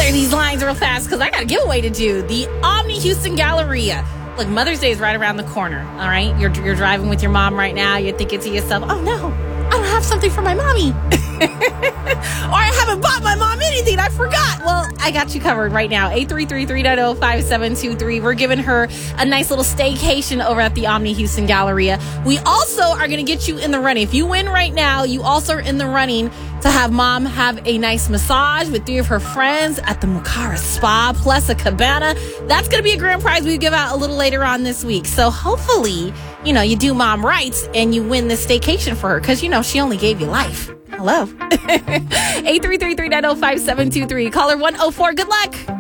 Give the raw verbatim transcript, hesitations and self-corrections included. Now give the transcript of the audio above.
clear these lines real fast because I got a giveaway to do. The Omni Houston Galleria. Look, Mother's Day is right around the corner, all right? You're, you're driving with your mom right now. You're thinking to yourself, oh, no, I don't have something for my mommy. Or I haven't bought my mom anything. I forgot. Well, I got you covered right now. eight three three, three nine zero, five seven two three. We're giving her a nice little staycation over at the Omni Houston Galleria. We also are going to get you in the running. If you win right now, you also are in the running to have mom have a nice massage with three of her friends at the Mucara Spa plus a cabana. That's going to be a grand prize we give out a little later on this week. So hopefully, you know, you do mom rights and you win this staycation for her because, you know, she only gave you life. Hello. eight three three, three nine zero, five seven two three. Caller one oh four. Good luck.